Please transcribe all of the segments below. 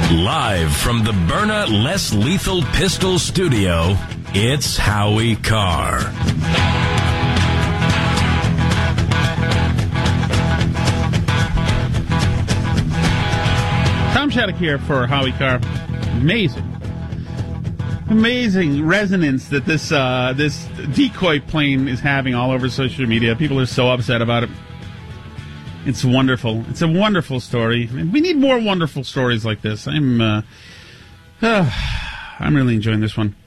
Live from the Byrna Less Lethal Pistol Studio, it's Howie Carr. Tom Shattuck here for Howie Carr. Amazing resonance that this decoy plane is having all over social media. People are so upset about it. It's wonderful. It's a wonderful story. We need more wonderful stories like this. I'm really enjoying this one.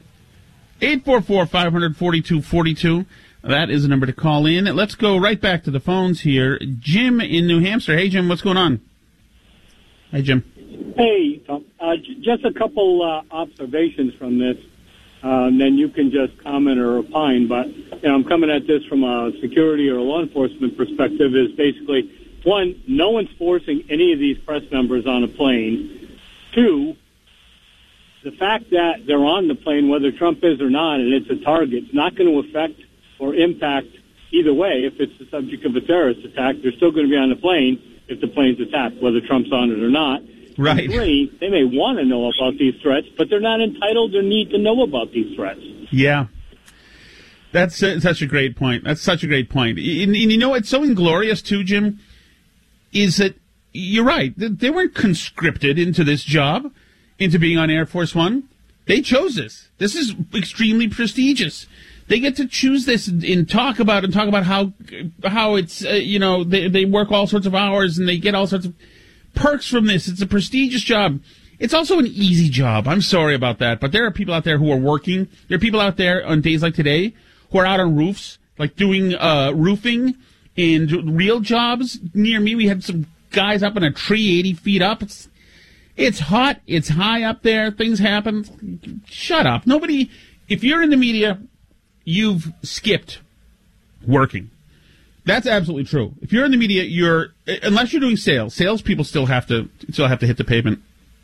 844-500-4242. That is the number to call in. Let's go right back to the phones here. Jim in New Hampshire. Hey, Jim, what's going on? Hi, Jim. Hey, Tom. Just a couple observations from this, and then you can just comment or opine. But I'm coming at this from a security or law enforcement perspective. Is basically, one, no one's forcing any of these press numbers on a plane. Two, the fact that they're on the plane, whether Trump is or not, and it's a target, it's not going to affect or impact either way. If it's the subject of a terrorist attack, they're still going to be on the plane if the plane's attacked, whether Trump's on it or not. Right. And three, they may want to know about these threats, but they're not entitled or need to know about these threats. Yeah. That's such a great point. That's such a great point. And you know what's so inglorious, too, Jim, is that you're right. They weren't conscripted into this job, into being on Air Force One. They chose this. This is extremely prestigious. They get to choose this and talk about how it's, they work all sorts of hours and they get all sorts of perks from this. It's a prestigious job. It's also an easy job. I'm sorry about that, but there are people out there who are working. There are people out there on days like today who are out on roofs, like doing roofing and real jobs. Near me, we had some guys up in a tree 80 feet up. It's hot. It's high up there. Things happen. Shut up. Nobody, if you're in the media, you've skipped working. That's absolutely true. If you're in the media, unless you're doing sales people still have to hit the pavement.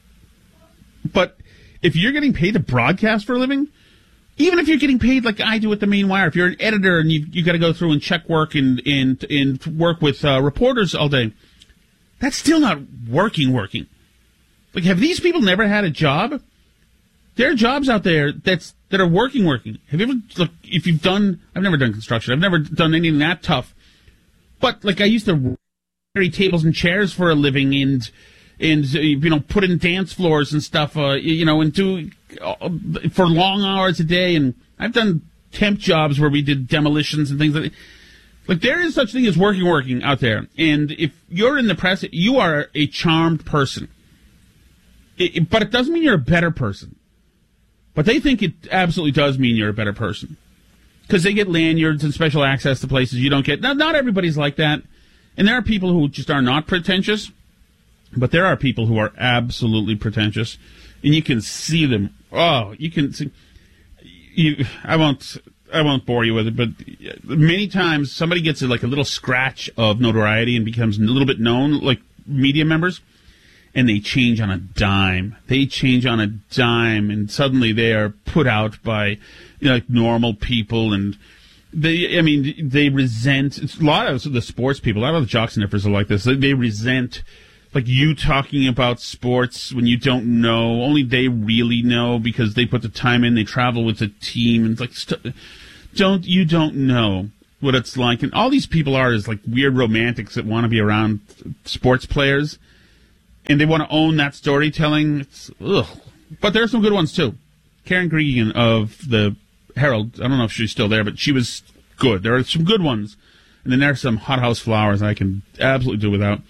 But if you're getting paid to broadcast for a living, even if you're getting paid like I do at the Main Wire, if you're an editor and you got to go through and check work and work with reporters all day, that's still not working. Like, have these people never had a job? There are jobs out there that are working. Have you ever I've never done construction. I've never done anything that tough. But, like, I used to carry tables and chairs for a living and put in dance floors and stuff, and do for long hours a day. And I've done temp jobs where we did demolitions and things like that. Like, there is such thing as working out there. And if you're in the press, you are a charmed person. But it doesn't mean you're a better person. But they think it absolutely does mean you're a better person. Because they get lanyards and special access to places you don't get. Now, not everybody's like that. And there are people who just are not pretentious. But there are people who are absolutely pretentious. And you can see them. Oh, you can see. I won't bore you with it, but many times somebody gets a little scratch of notoriety and becomes a little bit known, like media members. And they change on a dime. And suddenly they are put out by normal people, and they resent. It's a lot of the sports people, a lot of the jock sniffers are like this. They resent you talking about sports when you don't know. Only they really know because they put the time in. They travel with the team, and you don't know what it's like. And all these people are is weird romantics that want to be around sports players. And they want to own that storytelling. But there are some good ones, too. Karen Gregan of the Herald, I don't know if she's still there, but she was good. There are some good ones. And then there are some hothouse flowers I can absolutely do without.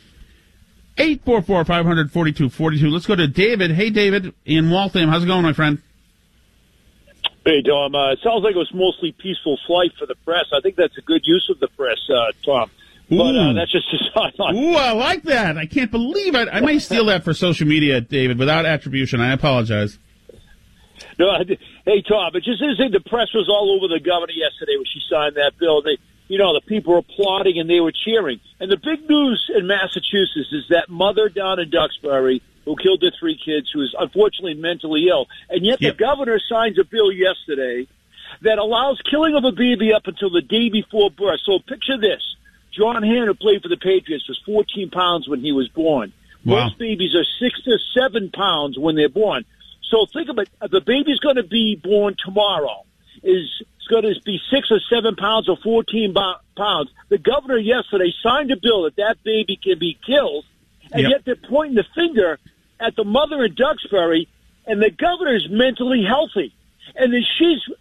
844-500-4242. Let's go to David. Hey, David, in Waltham. How's it going, my friend? Hey, Tom. It sounds like it was mostly peaceful flight for the press. I think that's a good use of the press, Tom. But that's just a sideline. Ooh, I like that. I can't believe it. I may steal that for social media, David, without attribution. I apologize. No, hey, Tom, but just saying the press was all over the governor yesterday when she signed that bill. The people were applauding and they were cheering. And the big news in Massachusetts is that mother down in Duxbury who killed their 3 kids, who is unfortunately mentally ill. And yet the governor signs a bill yesterday that allows killing of a baby up until the day before birth. So picture this. John Hanna, who played for the Patriots, was 14 pounds when he was born. Wow. Most babies are 6 to 7 pounds when they're born. So think about it. The baby's going to be born tomorrow. It's going to be 6 or 7 pounds or 14 pounds. The governor yesterday signed a bill that baby can be killed, and yet they're pointing the finger at the mother in Duxbury, and the governor is mentally healthy, and then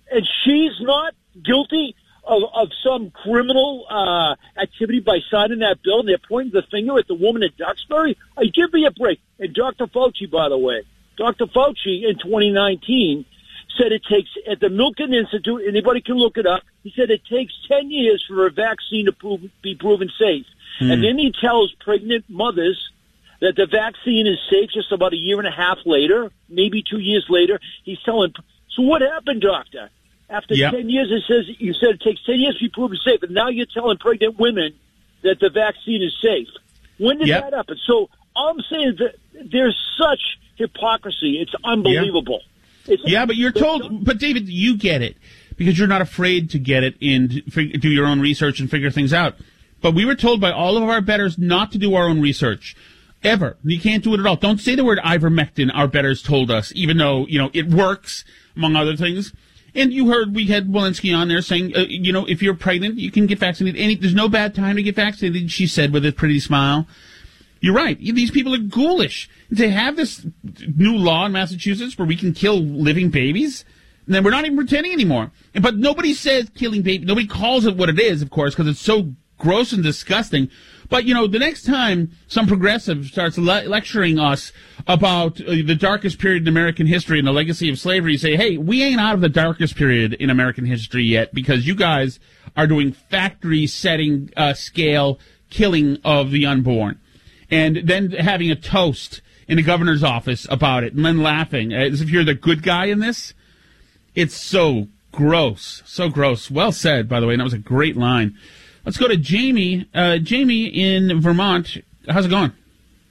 she's not guilty of some criminal activity by signing that bill, and they're pointing the finger at the woman in Duxbury. Give me a break. And Dr. Fauci, by the way, Dr. Fauci in 2019 said it takes, at the Milken Institute, anybody can look it up, he said it takes 10 years for a vaccine to be proven safe. And then he tells pregnant mothers that the vaccine is safe just about a year and a half later, maybe 2 years later. He's telling, so what happened, doctor? After 10 years, you said it takes 10 years to be proven safe, and now you're telling pregnant women that the vaccine is safe. When did that happen? So I'm saying that there's such hypocrisy. It's unbelievable. But you're told, but David, you get it because you're not afraid to get it and do your own research and figure things out. But we were told by all of our bettors not to do our own research. Ever. You can't do it at all. Don't say the word ivermectin, our bettors told us, even though, it works, among other things. And you heard we had Walensky on there saying, if you're pregnant, you can get vaccinated. There's no bad time to get vaccinated, she said with a pretty smile. You're right. These people are ghoulish. To have this new law in Massachusetts where we can kill living babies, and then we're not even pretending anymore. But nobody says killing babies. Nobody calls it what it is, of course, because it's so gross and disgusting. But, the next time some progressive starts lecturing us about the darkest period in American history and the legacy of slavery, say, hey, we ain't out of the darkest period in American history yet because you guys are doing factory-setting scale killing of the unborn. And then having a toast in the governor's office about it and then laughing as if you're the good guy in this. It's so gross. So gross. Well said, by the way, and that was a great line. Let's go to Jamie. Jamie in Vermont. How's it going?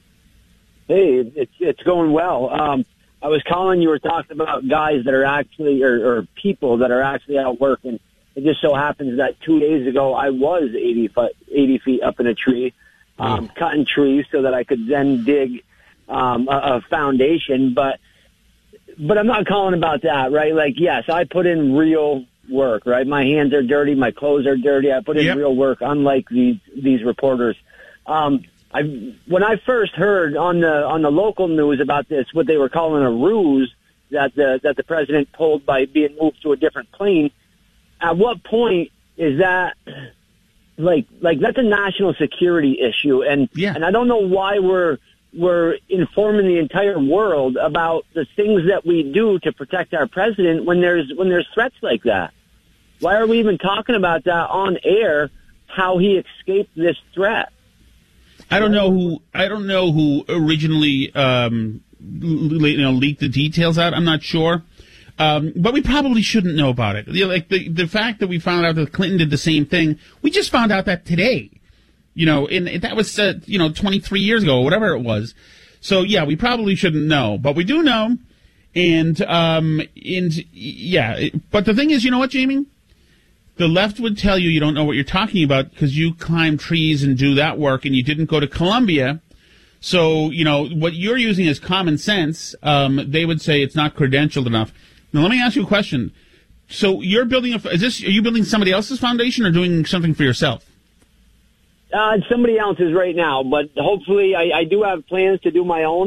Hey, it's going well. I was calling, you were talking about guys that are actually, or people that are actually out working. It just so happens that 2 days ago I was 80 feet up in a tree, cutting trees so that I could then dig a foundation. But I'm not calling about that, right? Like, yes, I put in real work, right? My hands are dirty, my clothes are dirty. I put in real work, unlike these reporters. When I first heard on the local news about this, what they were calling a ruse that the president pulled by being moved to a different plane, at what point is that like that's a national security issue? And I don't know why we're informing the entire world about the things that we do to protect our president when there's threats like that. Why are we even talking about that on air? How he escaped this threat? I don't know who originally leaked the details out. I'm not sure, but we probably shouldn't know about it. Like the fact that we found out that Clinton did the same thing. We just found out that today. And that was 23 years ago, or whatever it was. So yeah, we probably shouldn't know, but we do know. But the thing is, you know what, Jamie? The left would tell you don't know what you're talking about because you climb trees and do that work and you didn't go to Columbia. So, what you're using is common sense. They would say it's not credentialed enough. Now, let me ask you a question. So you're building are you building somebody else's foundation or doing something for yourself? Somebody else's right now, but hopefully I do have plans to do my own.